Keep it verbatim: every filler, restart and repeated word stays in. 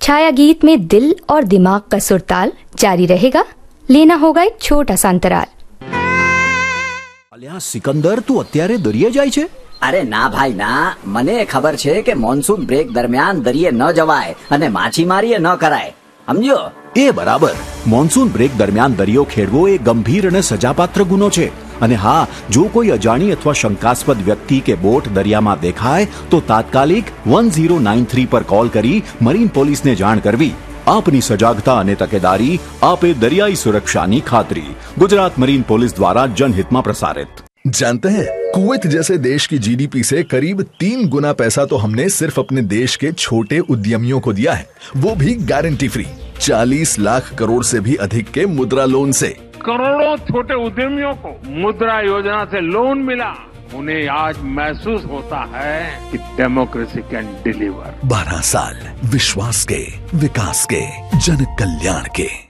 छाया गीत में दिल और दिमाग का सुरताल जारी रहेगा। लेना होगा एक छोटा सा अंतराल। અલ્યા સિકંદર, તું અત્યારે દરિયે જાય છે? અરે ના ભાઈ ના, મને ખબર છે કે મોન્સૂન બ્રેક દરમિયાન દરિયે ન જવાય અને માછીમારી ન કરાય, સમજ્યો? એ બરાબર. મોન્સૂન બ્રેક દરમિયાન દરિયો ખેડવો એ ગંભીર અને સજાપાત્ર ગુનો છે. અને હા, જો કોઈ અજાણી અથવા શંકાસ્પદ વ્યક્તિ કે બોટ દરિયામાં દેખાય તો તાત્કાલિક વન ઝીરો નાઇન થ્રી પર કોલ કરી મરીન પોલીસને જાણ કરવી. આપની સજાગતા અને તકેદારી આપે દરિયાઈ સુરક્ષાની ખાતરી. गुजरात मरीन पुलिस द्वारा जनहित में प्रसारित। जानते हैं, कुवैत जैसे देश की जीडीपी से करीब तीन गुना पैसा तो हमने सिर्फ अपने देश के छोटे उद्यमियों को दिया है, वो भी गारंटी फ्री। चालीस लाख करोड़ से भी अधिक के मुद्रा लोन से। करोड़ों छोटे उद्यमियों को मुद्रा योजना से लोन मिला। उन्हें आज महसूस होता है कि डेमोक्रेसी कैन डिलीवर। बारह साल विश्वास के, विकास के, जन कल्याण के।